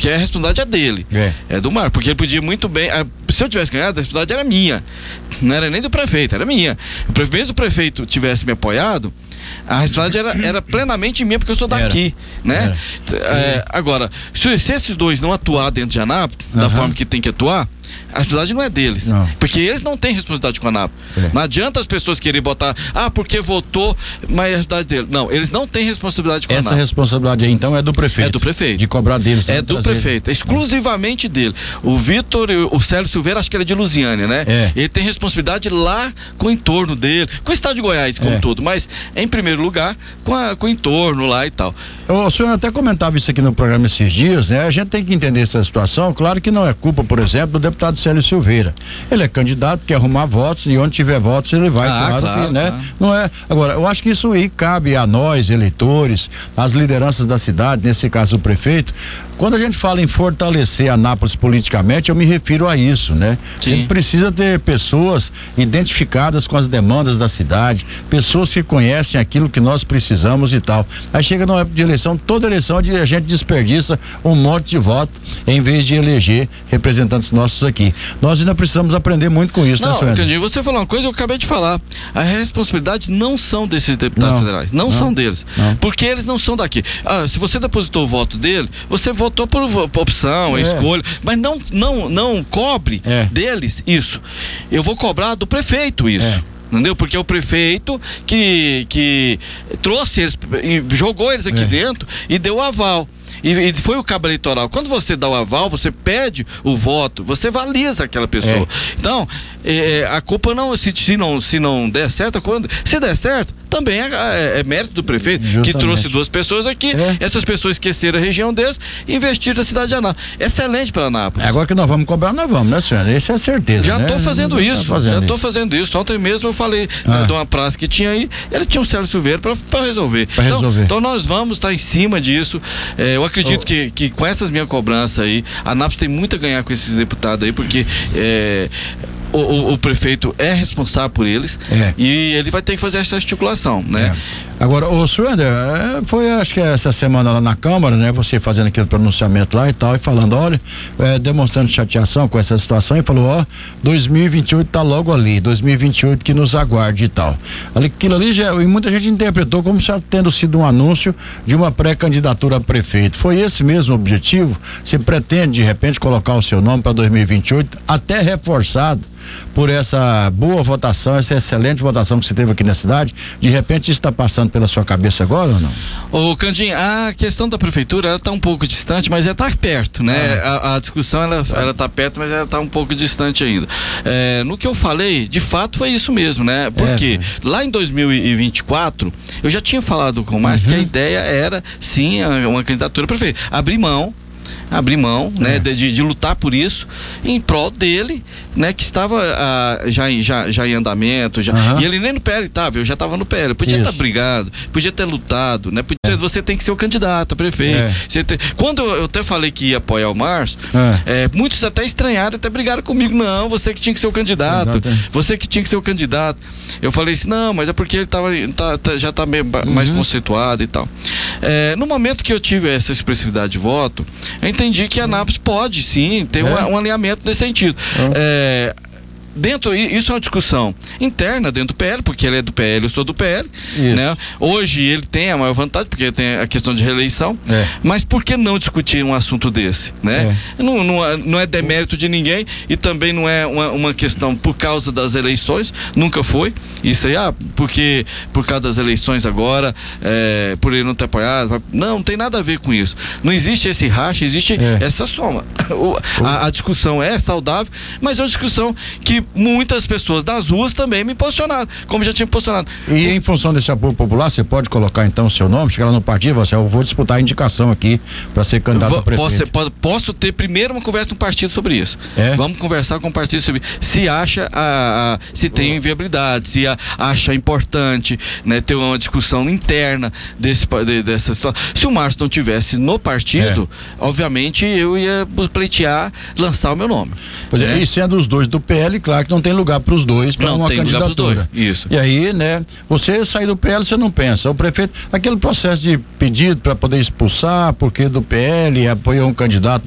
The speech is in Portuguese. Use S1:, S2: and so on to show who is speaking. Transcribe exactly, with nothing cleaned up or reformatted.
S1: porque a responsabilidade é dele, é, é do Marcos, porque ele podia muito bem, a, se eu tivesse ganhado, a responsabilidade era minha, não era nem do prefeito, era minha. Mesmo o prefeito tivesse me apoiado, a responsabilidade era, era plenamente minha, porque eu sou daqui, era. né? É, agora, se, se esses dois não atuar dentro de Anápolis, uhum. da forma que tem que atuar, a responsabilidade não é deles, não. porque eles não têm responsabilidade com a Anápolis. É. Não adianta as pessoas quererem botar, ah, porque votou, mas é a responsabilidade dele. Não, eles não têm responsabilidade com
S2: Essa
S1: a Anápolis.
S2: Essa responsabilidade aí, então, é do prefeito.
S1: É do prefeito.
S2: De cobrar deles.
S1: É do trazer. prefeito, é exclusivamente dele. O Vitor, o Célio Silveira, acho que ele é de Lusiânia, né?
S2: É.
S1: Ele tem responsabilidade lá com o entorno dele, com o estado de Goiás como é. todo, mas em primeiro lugar com, a, com o entorno lá e tal.
S2: O senhor até comentava isso aqui no programa esses dias, né? A gente tem que entender essa situação. Claro que não é culpa, por exemplo, do deputado Célio Silveira. Ele é candidato, quer arrumar votos, e onde tiver votos ele vai,
S1: ah,
S2: claro,
S1: claro
S2: que, né?
S1: Claro.
S2: Não é. Agora, eu acho que isso aí cabe a nós, eleitores, às lideranças da cidade, nesse caso o prefeito. Quando a gente fala em fortalecer Anápolis politicamente, eu me refiro a isso, né?
S1: Sim.
S2: A gente precisa ter pessoas identificadas com as demandas da cidade, pessoas que conhecem aquilo que nós precisamos e tal. Aí chega numa época de eleição, toda eleição a gente desperdiça um monte de voto em vez de eleger representantes nossos aqui. Nós ainda precisamos aprender muito com isso,
S1: não,
S2: né,
S1: Candinho, você falou uma coisa, eu acabei de falar. A responsabilidade não são desses deputados
S2: não,
S1: federais, não, não são deles, não. porque eles não são daqui. Ah, se você depositou o voto dele, você votou por, por opção, é. escolha, mas não, não, não cobre é. deles isso. Eu vou cobrar do prefeito isso. É. Entendeu? Porque é o prefeito que, que trouxe eles, jogou eles aqui é. dentro e deu o aval. E, e foi o cabo eleitoral. Quando você dá o aval, você pede o voto, você valida aquela pessoa. É. Então, é, a culpa não se, se não se não der certo, quando se der certo, também é, é, é mérito do prefeito. Justamente. Que trouxe duas pessoas aqui, é. essas pessoas esqueceram a região deles e investiram na cidade de Anápolis. Excelente para Anápolis.
S2: É, agora que nós vamos cobrar, nós vamos, né, senhora? Isso é certeza.
S1: Já estou
S2: né?
S1: fazendo isso,
S2: tá fazendo
S1: já estou
S2: isso.
S1: fazendo isso. Ontem mesmo eu falei
S2: ah.
S1: né, de uma praça que tinha aí, ele tinha um Célio Silveira para resolver.
S2: Pra
S1: então,
S2: resolver.
S1: Então nós vamos estar tá em cima disso. É, eu acredito oh. que, que com essas minhas cobranças aí, a Anápolis tem muito a ganhar com esses deputados aí, porque é, o, o, o prefeito é responsável por eles
S2: é.
S1: e ele vai ter que fazer essa articulação, né?
S2: É. Agora, ô Suander, foi acho que essa semana lá na Câmara, né? Você fazendo aquele pronunciamento lá e tal, e falando, olha, é, demonstrando chateação com essa situação e falou, ó, dois mil e vinte e oito tá logo ali, dois mil e vinte e oito que nos aguarde e tal. Aquilo ali já, e muita gente interpretou como já tendo sido um anúncio de uma pré-candidatura a prefeito. Foi esse mesmo o objetivo? Você pretende, de repente, colocar o seu nome para dois mil e vinte e oito, até reforçado por essa boa votação, essa excelente votação que você teve aqui na cidade? De repente isso está passando pela sua cabeça agora ou não?
S1: Ô Candinho, a questão da prefeitura, ela está um pouco distante, mas ela está perto, né? Ah. A, a discussão, ela, ah. ela tá perto, mas ela está um pouco distante ainda. É, no que eu falei, de fato foi isso mesmo, né? Porque é. lá em dois mil e vinte e quatro, eu já tinha falado com o Márcio uhum. que a ideia era, sim, uma candidatura a prefeito. Abrir mão abrir mão, é. né, de, de lutar por isso em prol dele, né, que estava ah, já, já, já em andamento, já, uhum. e ele nem no P L estava, eu já estava no P L, podia estar tá brigado, podia ter lutado, né, podia, é. você tem que ser o candidato a prefeito. É. Você tem, quando eu, eu até falei que ia apoiar o Márcio, é. É, muitos até estranharam, até brigaram comigo, não, você que tinha que ser o candidato, Exato. você que tinha que ser o candidato. Eu falei assim, não, mas é porque ele tava, tá, tá, já está uhum. mais conceituado e tal. É, no momento que eu tive essa expressividade de voto, eu entendi que a Anápolis pode sim ter é. um, um alinhamento nesse sentido. É. É, dentro, isso é uma discussão interna dentro do P L, porque ele é do P L, eu sou do P L, né? Hoje ele tem a maior vantagem, porque tem a questão de reeleição, é. mas por que não discutir um assunto desse, né? É. Não, não, não é demérito de ninguém e também não é uma, uma questão por causa das eleições, nunca foi, isso aí, ah, porque por causa das eleições agora, é, por ele não ter apoiado, não, não tem nada a ver com isso, não existe esse racha, existe é. essa soma. O, a, a discussão é saudável, mas é uma discussão que muitas pessoas das ruas também me posicionaram, como já tinha posicionado.
S2: E em função desse apoio popular, você pode colocar então o seu nome, chegar lá no partido, você, eu vou disputar a indicação aqui para ser candidato vou, a prefeito.
S1: Posso, posso ter primeiro uma conversa no partido sobre isso.
S2: É?
S1: Vamos conversar com o partido sobre se acha, a, a, se tem inviabilidade, se a, acha importante, né, ter uma discussão interna desse, de, dessa situação. Se o Márcio não tivesse no partido, é. obviamente eu ia pleitear, lançar o meu nome.
S2: Pois é, é. E sendo os dois do P L, claro que não tem lugar para os dois para uma
S1: tem
S2: candidatura.
S1: Isso.
S2: E aí, né, você sair do P L, você não pensa. O prefeito, aquele processo de pedido para poder expulsar, porque do P L apoiou um candidato